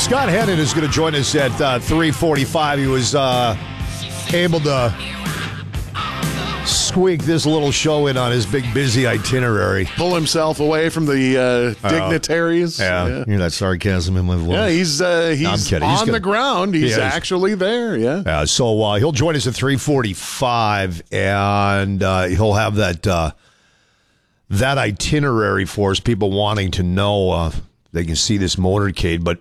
Scott Hennon is going to join us at 3:45. He was able to squeak this little show in on his big, busy itinerary. Pull himself away from the dignitaries. Yeah, hear that sarcasm in my voice. Yeah, he's on the ground. He's actually there, yeah. So he'll join us at 3:45, and he'll have that itinerary for us, people wanting to know. They can see this motorcade, but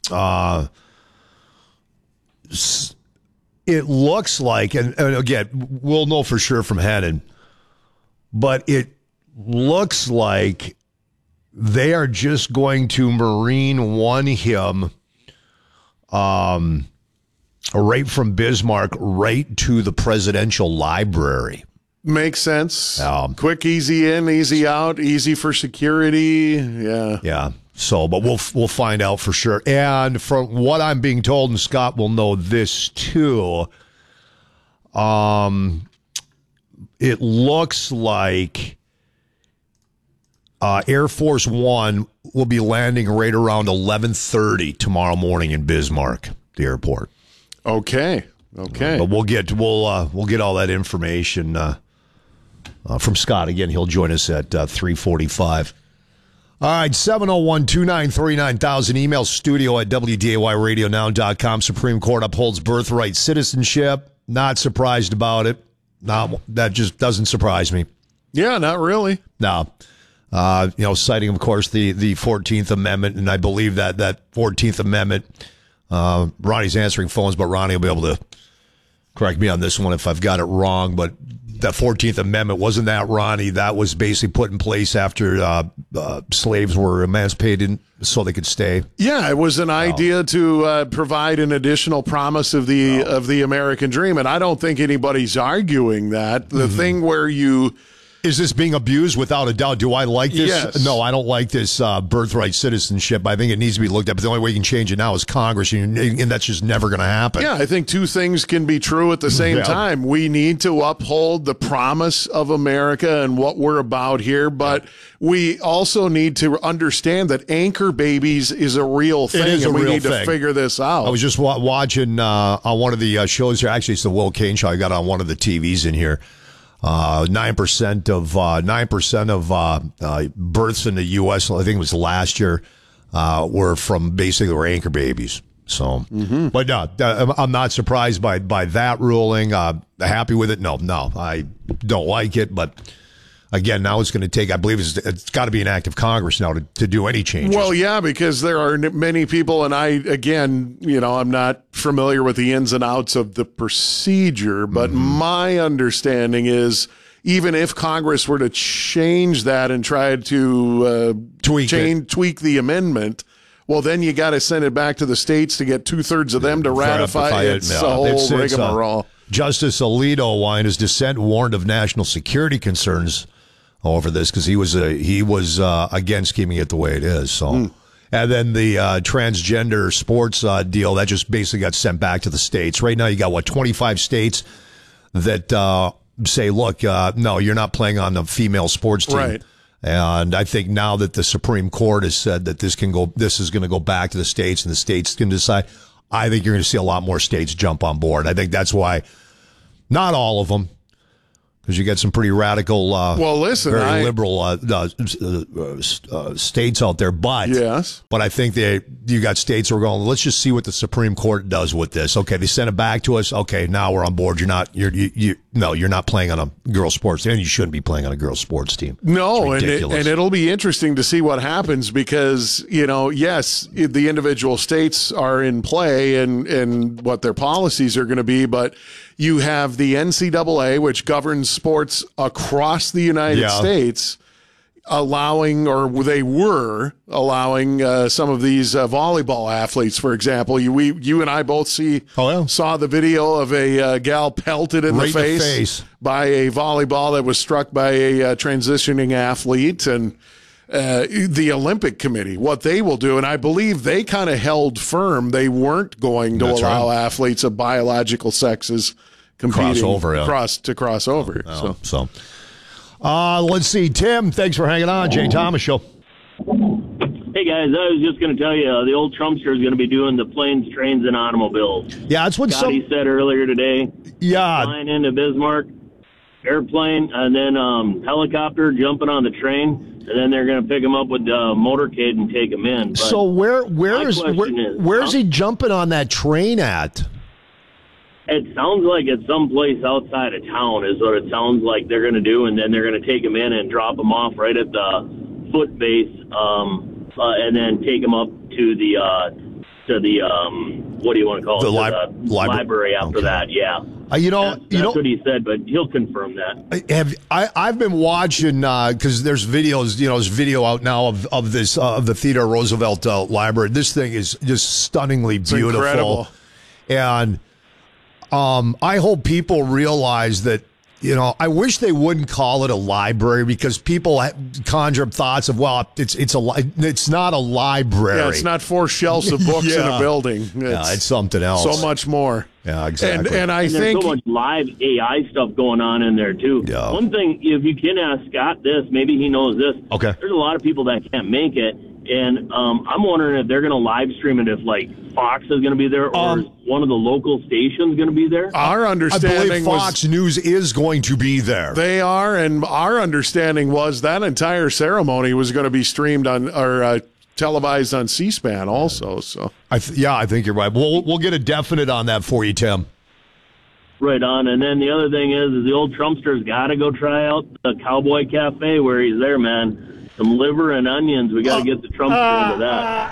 it looks like, and again, we'll know for sure from Hennon, but it looks like they are just going to Marine One him right from Bismarck right to the presidential library. Makes sense. Quick, easy in, easy out, easy for security. Yeah. Yeah. So, but we'll find out for sure. And from what I'm being told, and Scott will know this too, it looks like Air Force One will be landing right around 11:30 tomorrow morning in Bismarck, the airport. Okay. But we'll get all that information from Scott. Again, he'll join us at 3:45. All right, 701-293-9000. Email studio at WDAYRadioNow.com. Supreme Court upholds birthright citizenship. Not surprised about it. No, that just doesn't surprise me. Yeah, not really. No. Citing, of course, the 14th Amendment, and I believe that 14th Amendment, Ronnie's answering phones, but Ronnie will be able to correct me on this one if I've got it wrong, but that 14th Amendment, wasn't that, Ronnie? That was basically put in place after slaves were emancipated so they could stay. Yeah, it was an idea to provide an additional promise of the American dream, and I don't think anybody's arguing that. The thing where you... Is this being abused? Without a doubt. Do I like this? Yes. No, I don't like this birthright citizenship. I think it needs to be looked at, but the only way you can change it now is Congress, and that's just never going to happen. Yeah, I think two things can be true at the same time. We need to uphold the promise of America and what we're about here, but we also need to understand that anchor babies is a real thing, and we need to figure this out. I was just watching on one of the shows here. Actually, it's the Will Kane show. I got on one of the TVs in here. 9% of births in the U.S., I think it was last year, were anchor babies. So, but no, I'm not surprised by that ruling. Happy with it? No, I don't like it. But again, now it's going to take, I believe it's got to be an act of Congress now to do any changes. Well, yeah, because there are many people, and I'm not familiar with the ins and outs of the procedure, but my understanding is even if Congress were to change that and try to tweak the amendment, well, then you got to send it back to the states to get 2/3 of them to ratify it. It's a whole rigmarole. Justice Alito, in his dissent, warned of national security concerns over this because he was against keeping it the way it is. So, and then the transgender sports deal that just basically got sent back to the states. Right now, you got 25 states that say, "Look, no, you're not playing on the female sports team." Right. And I think now that the Supreme Court has said that this is going to go back to the states, and the states can decide. I think you're going to see a lot more states jump on board. I think that's why, not all of them, because you get some pretty radical, very liberal states out there. But yes, but I think you got states who are going, let's just see what the Supreme Court does with this. Okay, they sent it back to us. Okay, now we're on board. You're not playing on a girls' sports team. You shouldn't be playing on a girls' sports team. No, and it'll be interesting to see what happens because yes, the individual states are in play and what their policies are going to be, but you have the NCAA, which governs sports across the United States, allowing some of these volleyball athletes, for example. You and I both saw the video of a gal pelted in the face by a volleyball that was struck by a transitioning athlete, and the Olympic Committee, what they will do, and I believe they kind of held firm. They weren't going to allow athletes of biological sexes competing to cross over. Let's see. Tim, thanks for hanging on. Jay Thomas Show. Hey, guys, I was just going to tell you, the old Trumpster is going to be doing the planes, trains, and automobiles. Yeah, that's what Scotty said earlier today. Yeah. Flying into Bismarck, airplane, and then helicopter, jumping on the train. And then they're going to pick him up with the motorcade and take him in. But so where's he jumping on that train at? It sounds like it's someplace outside of town is what it sounds like they're going to do, and then they're going to take him in and drop him off right at the foot base, and then take him up to the what do you want to call it? The library after that. Yeah. That's what he said, but he'll confirm that. I've been watching because there's videos. There's video out now of this of the Theodore Roosevelt Library. This thing is just stunningly beautiful, incredible. And I hope people realize that. I wish they wouldn't call it a library because people conjure up thoughts of, well, it's not a library. Yeah, it's not 4 shelves of books in a building. It's something else. So much more. Yeah, exactly. And I think there's so much live AI stuff going on in there too. Yeah. One thing, if you can ask Scott this, maybe he knows this. Okay. There's a lot of people that can't make it, and I'm wondering if they're going to live stream it. If like Fox is going to be there, or is one of the local stations going to be there? Our understanding, I believe Fox News is going to be there. They are, and our understanding was that entire ceremony was going to be streamed on or televised on C-SPAN also. So I think you're right. We'll get a definite on that for you, Tim. Right on. And then the other thing is the old Trumpster's got to go try out the Cowboy Cafe where he's there, man. Some liver and onions. We got to get the Trumpster into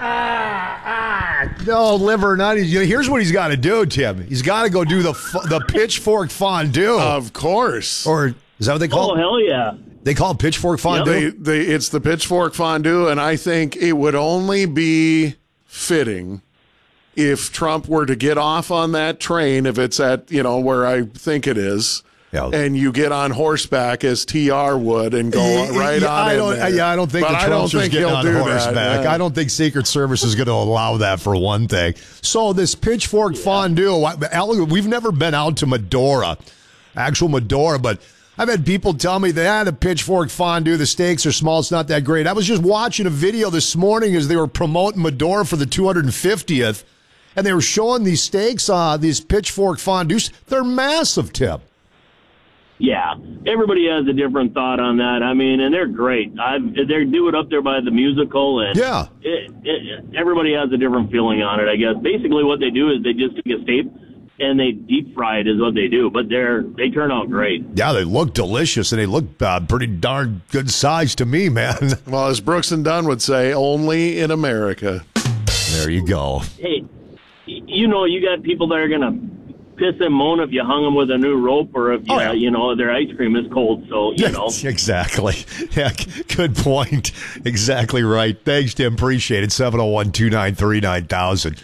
that. No, liver and onions. Here's what he's got to do, Tim. He's got to go do the pitchfork fondue. Of course. Or is that what they call it? Oh, hell yeah. They call it pitchfork fondue? Yep. It's the pitchfork fondue, and I think it would only be fitting if Trump were to get off on that train, if it's at, where I think it is, and you get on horseback as TR would and go right on in there. I don't think the Trumpster's getting on horseback. Yeah. I don't think Secret Service is going to allow that for one thing. So this pitchfork fondue, we've never been out to Medora, actual Medora, but I've had people tell me they had a pitchfork fondue. The steaks are small. It's not that great. I was just watching a video this morning as they were promoting Medora for the 250th, and they were showing these steaks, these pitchfork fondues. They're massive, Tim. Yeah, everybody has a different thought on that. I mean, and they're great. They do it up there by the musical, and everybody has a different feeling on it, I guess. Basically, what they do is they just take a steak and they deep fry it is what they do, but they turn out great. Yeah, they look delicious, and they look pretty darn good size to me, man. Well, as Brooks and Dunn would say, only in America. There you go. Hey, you got people that are going to piss and moan if you hung them with a new rope, or if their ice cream is cold. So exactly. Yeah, good point. Exactly right. Thanks, Tim. Appreciate it. 701-293-9000.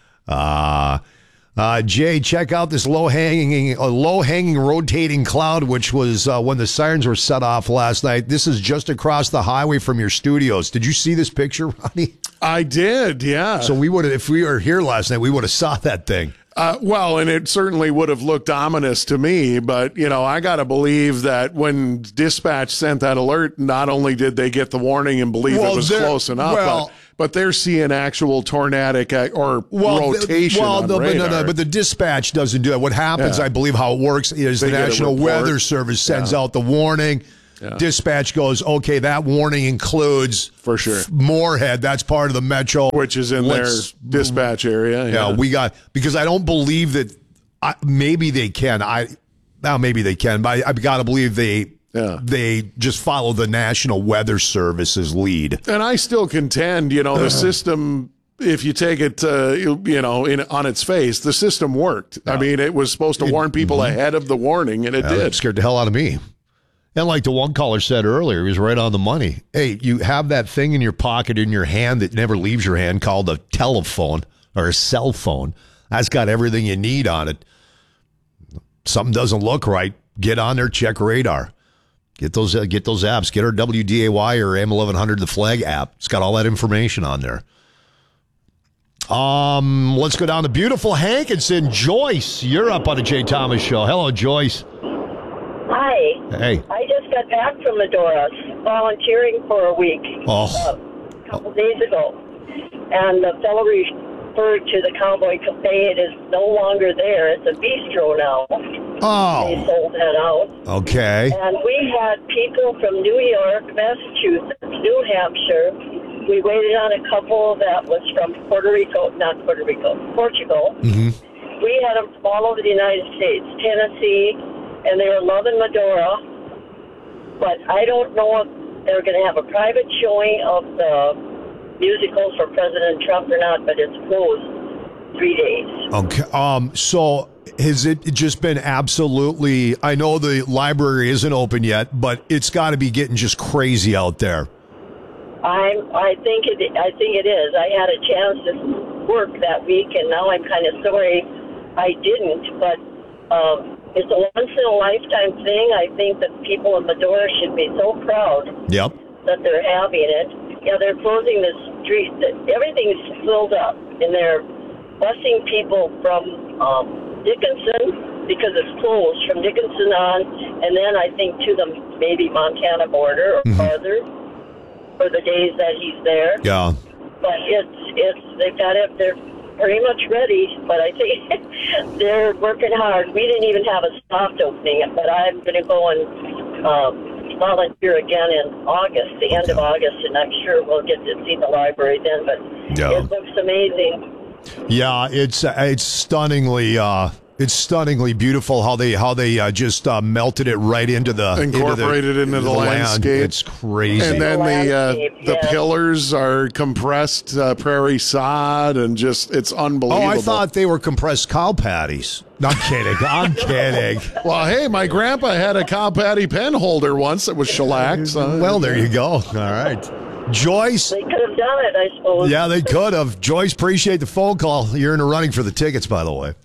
Jay, check out this low-hanging rotating cloud, which was when the sirens were set off last night. This is just across the highway from your studios. Did you see this picture, Ronnie? I did, yeah. So if we were here last night, we would have saw that thing. And it certainly would have looked ominous to me, but, I got to believe that when dispatch sent that alert, not only did they get the warning and believe it was close enough, but they're seeing actual tornadic rotation on radar. But the dispatch doesn't do it. What happens, I believe how it works, is the National Weather Service sends out the warning. Yeah. Dispatch goes, okay, that warning includes for sure Moorhead. That's part of the metro, which is in their dispatch area. Yeah, because I don't believe that. Maybe they can. Maybe they can, but I've got to believe they just follow the National Weather Service's lead. And I still contend, the system. If you take it, on its face, the system worked. I mean, it was supposed to warn people ahead of the warning, and it did. It scared the hell out of me. And like the one caller said earlier, he was right on the money. Hey, you have that thing in your pocket, in your hand that never leaves your hand called a telephone or a cell phone. That's got everything you need on it. Something doesn't look right. Get on there, check radar. Get those apps. Get our WDAY or AM1100 The Flag app. It's got all that information on there. Let's go down to beautiful Hankinson. Joyce, you're up on the Jay Thomas Show. Hello, Joyce. Hi. Hey. I just got back from Medora, volunteering for a week a couple days ago. and the fellow referred to the Cowboy Cafe. It is no longer there. It's a bistro now. Oh. They sold that out. Okay. And we had people from New York, Massachusetts, New Hampshire. We waited on a couple that was from Portugal. Mm-hmm. We had them from all over the United States, Tennessee, and they were loving Medora. But I don't know if they're going to have a private showing of the musical for President Trump or not, but it's closed 3 days. Okay. So has it just been absolutely, I know the library isn't open yet, but it's got to be getting just crazy out there. I think it is. I had a chance to work that week, and now I'm kind of sorry I didn't, but it's a once-in-a-lifetime thing. I think that people in Medora should be so proud that they're having it. Yeah, they're closing the street. Everything's filled up, and they're busing people from Dickinson because it's closed from Dickinson on, and then I think to the maybe Montana border or farther for the days that he's there. Yeah. But they've got it. They're pretty much ready, but I think they're working hard. We didn't even have a soft opening, but I'm going to go and volunteer again in August, the end of August, and I'm sure we'll get to see the library then. But it looks amazing. Yeah, it's stunningly beautiful how they just melted it right into the incorporated into the landscape. It's crazy. And then the pillars are compressed prairie sod, and just it's unbelievable. Oh, I thought they were compressed cow patties. No, I'm kidding. I'm kidding. Well, hey, my grandpa had a cow patty pen holder once that was shellacked. Well, there you go. All right. Joyce? They could have done it, I suppose. Yeah, they could have. Joyce, appreciate the phone call. You're in the running for the tickets, by the way.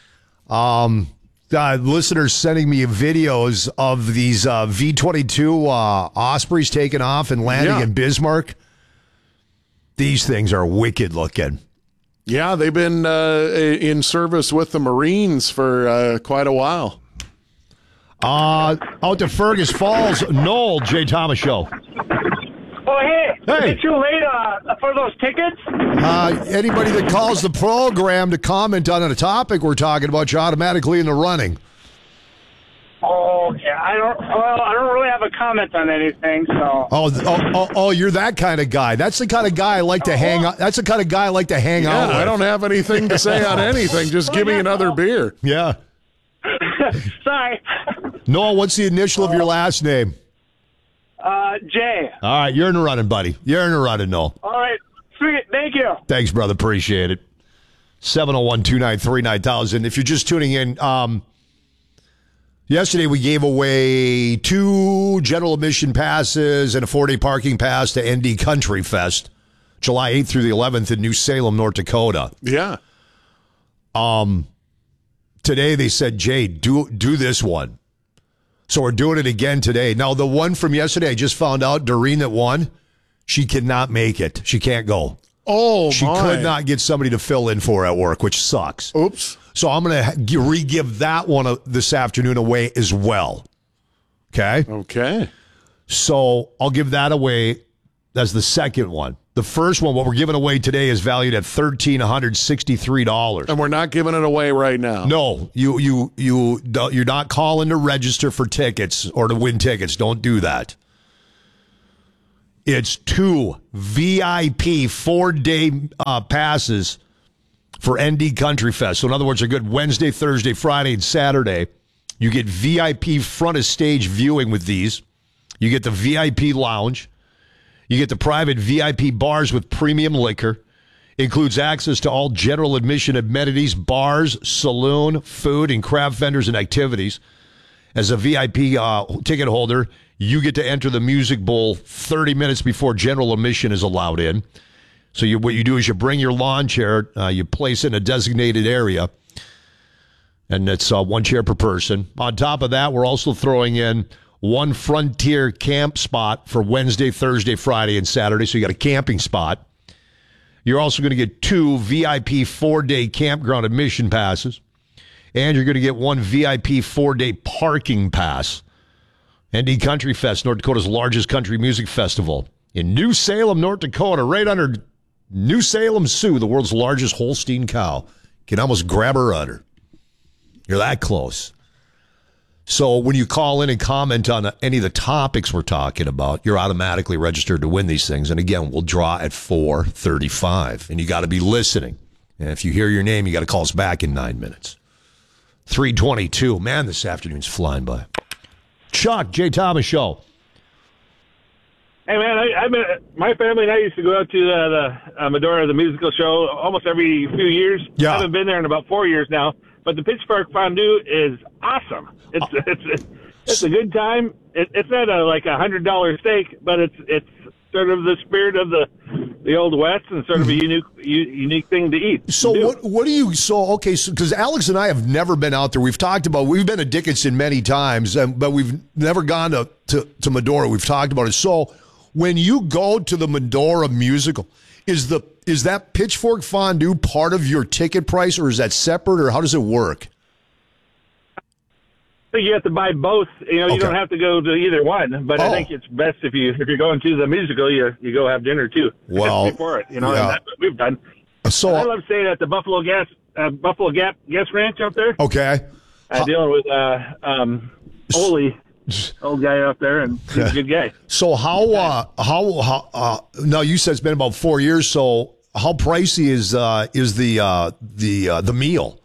Listeners sending me videos of these V-22 Ospreys taking off and landing in Bismarck. These things are wicked looking. Yeah, they've been in service with the Marines for quite a while. Out to Fergus Falls, Noel, Jay Thomas Show. Oh, hey. Is it too late for those tickets? Anybody that calls the program to comment on a topic we're talking about, you're automatically in the running. Oh, yeah. I don't really have a comment on anything, so. Oh, you're that kind of guy. That's the kind of guy I like to hang out. That's the kind of guy I like to hang out with. I don't have anything to say on anything. Just give me another beer. Yeah. Sorry. Noel, what's the initial of your last name? Jay. All right, you're in the running, buddy. You're in the running, Noel. All right. Sweet. Thank you. Thanks, brother. Appreciate it. 701-293-9000. If you're just tuning in, yesterday we gave away 2 general admission passes and a 4-day parking pass to ND Country Fest, July 8th through the 11th in New Salem, North Dakota. Yeah. Today they said, Jay, do this one. So we're doing it again today. Now, the one from yesterday, I just found out, Doreen that won, she cannot make it. She can't go. Oh, She could not get somebody to fill in for her at work, which sucks. Oops. So I'm going to re-give that one this afternoon away as well. Okay? Okay. So I'll give that away. That's the second one. The first one, what we're giving away today, is valued at $1,363. And we're not giving it away right now. No, you're not calling to register for tickets or to win tickets. Don't do that. It's 2 VIP 4-day passes for ND Country Fest. So in other words, they're good Wednesday, Thursday, Friday, and Saturday. You get VIP front of stage viewing with these. You get the VIP lounge. You get the private VIP bars with premium liquor. Includes access to all general admission amenities, bars, saloon, food, and craft vendors and activities. As a VIP ticket holder, you get to enter the Music Bowl 30 minutes before general admission is allowed in. So what you do is you bring your lawn chair, you place it in a designated area, and it's 1 chair per person. On top of that, we're also throwing in 1 Frontier camp spot for Wednesday, Thursday, Friday, and Saturday. So you got a camping spot. You're also going to get 2 VIP 4-day campground admission passes. And you're going to get 1 VIP 4-day parking pass. ND Country Fest, North Dakota's largest country music festival. In New Salem, North Dakota, right under New Salem Sioux, the world's largest Holstein cow. Can almost grab her udder. You're that close. So when you call in and comment on any of the topics we're talking about, you're automatically registered to win these things. And again, we'll draw at 4:35. And you got to be listening. And if you hear your name, you got to call us back in 9 minutes. 3:22. Man, this afternoon's flying by. Chuck, Jay Thomas Show. Hey, man, my family and I used to go out to the Medora, the musical show, almost every few years. Yeah. I haven't been there in about 4 years now. But the Pitchfork Fondue is awesome. It's a good time. It's not like $100 steak, but it's sort of the spirit of the Old West and sort of a unique thing to eat. So what do you? So because Alex and I have never been out there. We've talked about. We've been to Dickinson many times, but we've never gone to Medora. We've talked about it. So when you go to the Medora musical, is that Pitchfork Fondue part of your ticket price, or is that separate, or how does it work? I think you have to buy both. You don't have to go to either one, but I think it's best if you're going to the musical, you go have dinner too. Well, before it, and that's what we've done. So I love staying at the Buffalo Gap Guest Ranch out there. Okay, dealing with Ole. Old guy out there, and he's a good guy. So how now you said it's been about 4 years. So how pricey is the meal?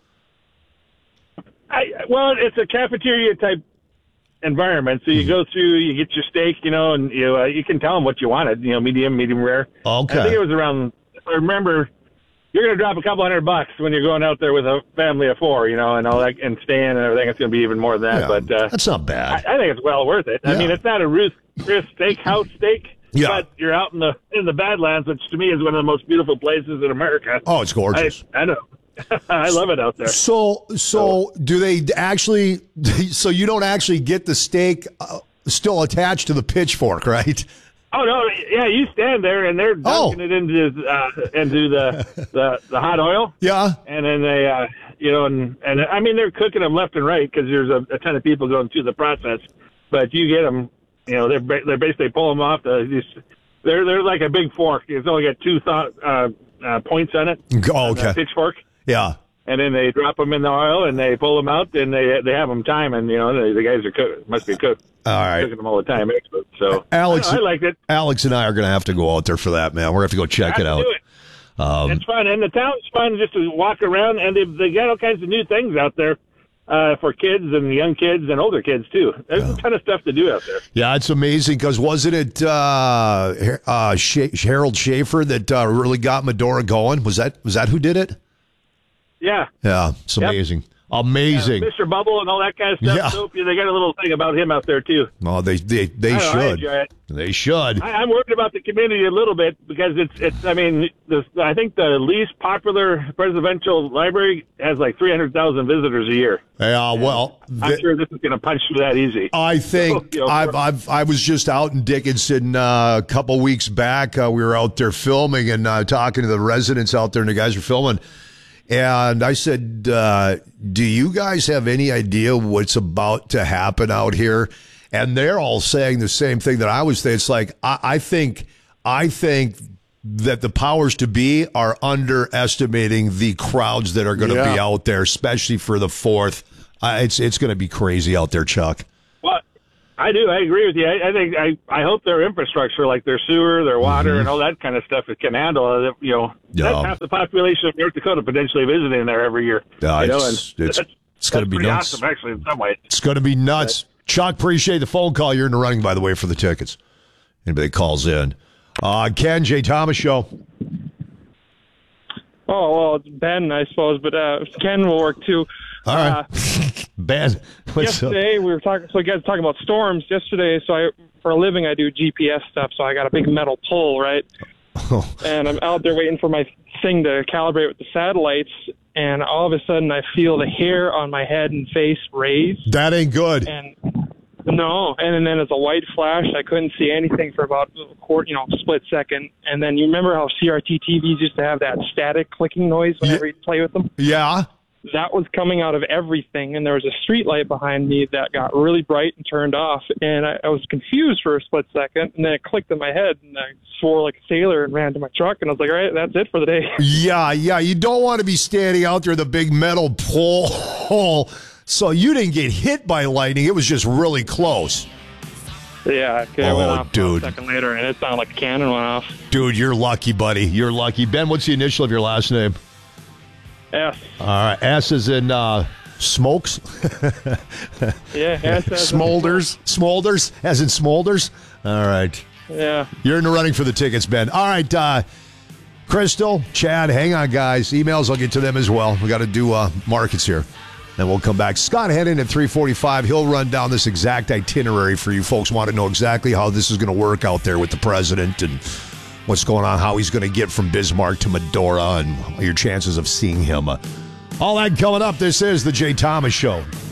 Well, it's a cafeteria type environment. So you go through, you get your steak, and you can tell them what you wanted. Medium rare. Okay. I think it was around. If I remember, you're going to drop a couple $100 when you're going out there with a family of four, and all that, and staying and everything. It's going to be even more than that. Yeah, but that's not bad. I think it's well worth it. Yeah. I mean, it's not a Chris Steakhouse steak. Yeah. But you're out in the Badlands, which to me is one of the most beautiful places in America. Oh, it's gorgeous. I know. I love it out there. So do they actually? So you don't actually get the steak still attached to the pitchfork, right? Oh no! Yeah, you stand there and they're dunking it into the hot oil. Yeah, and then they and I mean they're cooking them left and right because there's a ton of people going through the process. But you get them, they're basically pull them off. They're like a big fork. It's only got two points on it. Oh, okay. Pitchfork. Yeah. And then they drop them in the oil and they pull them out and they have them time and the guys are must be cooked. All right. Cooking them all the time. So Alex, I liked it. Alex and I are going to have to go out there for that, man. We're going to have to go check it out. Do it. It's fun, and the town's fun just to walk around, and they got all kinds of new things out there for kids and young kids and older kids too. There's a ton of stuff to do out there. Yeah, it's amazing because wasn't it Harold Schaefer that really got Medora going? Was that who did it? Yeah. Yeah, it's amazing. Amazing. Yeah, Mr. Bubble and all that kind of stuff. Yeah. So, they got a little thing about him out there, too. Oh, they should. They should. I'm worried about the community a little bit because it's. I mean, I think the least popular presidential library has like 300,000 visitors a year. Yeah, well, I'm sure this is going to punch through that easy. I think I was just out in Dickinson a couple weeks back. We were out there filming and talking to the residents out there, and the guys were filming. And I said, do you guys have any idea what's about to happen out here? And they're all saying the same thing that I was saying. It's like, I think that the powers to be are underestimating the crowds that are going to be out there, especially for the 4th. It's going to be crazy out there, Chuck. Well, I do. I agree with you. I hope their infrastructure, like their sewer, their water, and all that kind of stuff, it can handle it. That's half the population of North Dakota potentially visiting there every year. It's going to be nuts. Awesome, actually, in some ways. It's going to be nuts. Chuck, appreciate the phone call. You're in the running, by the way, for the tickets. Anybody calls in. Ken, Jay Thomas Show. Oh, well, it's Ben, I suppose, but Ken will work too. All right. Ben, yesterday we were talking. So you guys were talking about storms yesterday. So for a living, I do GPS stuff. So I got a big metal pole, right? Oh. And I'm out there waiting for my thing to calibrate with the satellites. And all of a sudden, I feel the hair on my head and face raise. That ain't good. And then it's a white flash. I couldn't see anything for about a split second. And then you remember how CRT TVs used to have that static clicking noise whenever you play with them? Yeah. that was coming out of everything, and there was a street light behind me that got really bright and turned off, and I was confused for a split second, and then it clicked in my head, and I swore like a sailor and ran to my truck, and I was like, all right, that's it for the day. Yeah, you don't want to be standing out there with a big metal pole. So you didn't get hit by lightning. It was just really close. Yeah, it went off dude. A second later, and it sounded like a cannon went off. Dude, you're lucky, buddy. You're lucky. Ben, what's the initial of your last name? S. All right, S is in smokes. Yeah, S as Smolders. Smolders, as in Smolders. All right. Yeah. You're in the running for the tickets, Ben. All right, Crystal, Chad, hang on, guys. Emails, I'll get to them as well. We got to do markets here. Then we'll come back. Scott Hennon at 3:45. He'll run down this exact itinerary for you folks. Want to know exactly how this is going to work out there with the president and what's going on, how he's going to get from Bismarck to Medora, and your chances of seeing him. All that coming up. This is the Jay Thomas Show.